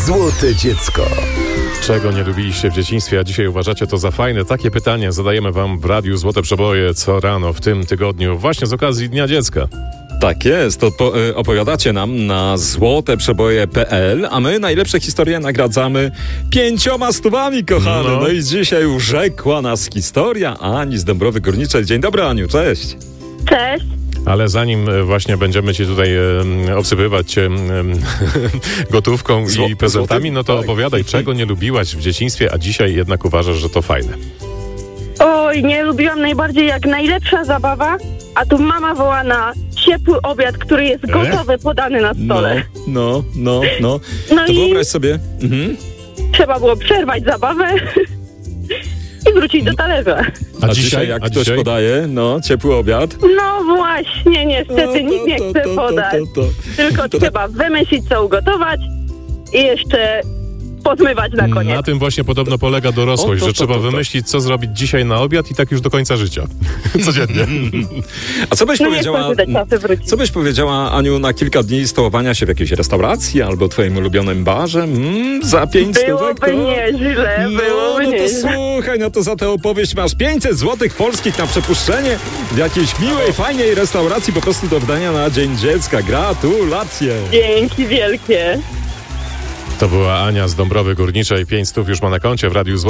Złote dziecko. Czego nie lubiliście w dzieciństwie, a dzisiaj uważacie to za fajne? Takie pytanie zadajemy wam w Radiu Złote Przeboje co rano w tym tygodniu, właśnie z okazji Dnia Dziecka. Tak jest, opowiadacie nam na złoteprzeboje.pl, a my najlepsze historie nagradzamy 500, kochany. No i dzisiaj urzekła nas historia Ani z Dąbrowy Górniczej. Dzień dobry, Aniu, cześć. Cześć. Ale zanim właśnie będziemy cię tutaj obsypywać gotówką i prezentami, no to opowiadaj, czego nie lubiłaś w dzieciństwie, a dzisiaj jednak uważasz, że to fajne. Oj, nie lubiłam najbardziej jak najlepsza zabawa, a tu mama woła na ciepły obiad, który jest gotowy, podany na stole. No. No To i wyobraź sobie. trzeba było przerwać zabawę i wrócić do talerza. A dzisiaj jak ktoś podaje, ciepły obiad? No właśnie, niestety nikt nie chce podać. Tylko trzeba wymyślić, co ugotować i jeszcze pozmywać na koniec. Na tym właśnie podobno polega dorosłość, że trzeba wymyślić, co zrobić dzisiaj na obiad i tak już do końca życia. Codziennie. A co byś powiedziała, co byś powiedziała, Aniu, na kilka dni stołowania się w jakiejś restauracji albo twoim ulubionym barze? Za 5 stówek? Byłoby nieźle, byłoby nieźle. To słuchaj, to za tę opowieść masz 500 złotych polskich na przepuszczenie w jakiejś miłej, fajnej restauracji po prostu do wydania na Dzień Dziecka. Gratulacje! Dzięki wielkie. To była Ania z Dąbrowy Górniczej. 500 już ma na koncie w Radiu Złote.